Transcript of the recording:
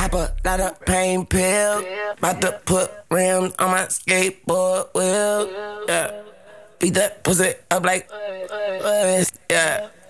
Pop a lot of pain pills. About to put rims on my skateboard wheel. Yeah. Beat that pussy up like, yeah.